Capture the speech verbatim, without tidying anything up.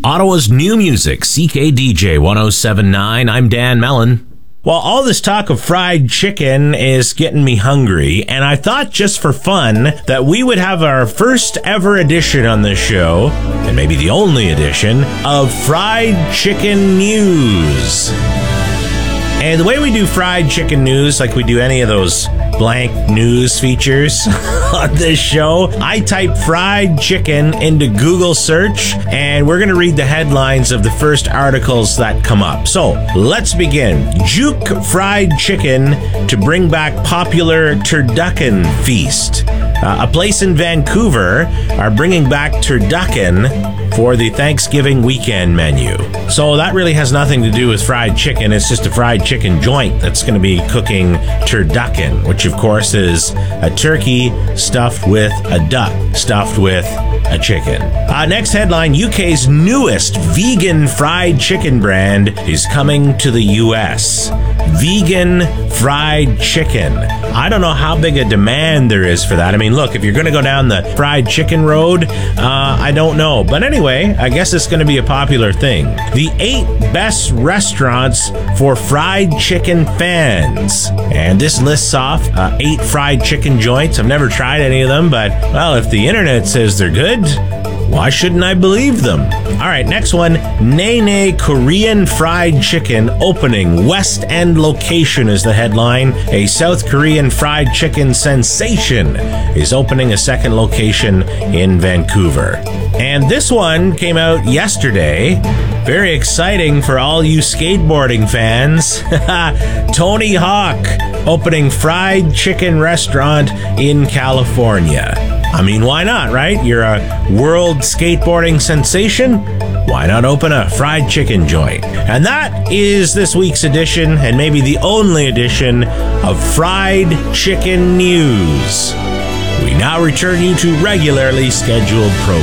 Ottawa's new music, C K D J one oh seven point nine. I'm Dan Mellon. Well, all this talk of fried chicken is getting me hungry, and I thought just for fun that we would have our first ever edition on this show, and maybe the only edition, of Fried Chicken News. And the way we do fried chicken news, like we do any of those blank news features on this show, I type fried chicken into Google search, and we're going to read the headlines of the first articles that come up. So let's begin. Juke Fried Chicken to bring back popular turducken feast. Uh, a place in Vancouver are bringing turducken turducken for the Thanksgiving weekend menu. So that really has nothing to do with fried chicken. It's just a fried chicken joint that's going to be cooking turducken, which of course is a turkey stuffed with a duck stuffed with a chicken. Uh, next headline, U K's newest vegan fried chicken brand is coming to the U S. Vegan fried chicken. I don't know how big a demand there is for that. I mean, look, if you're going to go down the fried chicken road, uh, I don't know. But anyway, I guess it's going to be a popular thing. The eight best restaurants for fried chicken fans. And this lists off uh, eight fried chicken joints. I've never tried any of them, but, well, if the internet says they're good, why shouldn't I believe them? All right, next one. Nene Korean Fried Chicken opening West End location is the headline. A South Korean fried chicken sensation is opening a second location in Vancouver. And this one came out yesterday. Very exciting for all you skateboarding fans. Tony Hawk opening fried chicken restaurant in California. I mean, why not, right? You're a world skateboarding sensation. Why not open a fried chicken joint? And that is this week's edition, and maybe the only edition, of Fried Chicken News. We now return you to regularly scheduled programming.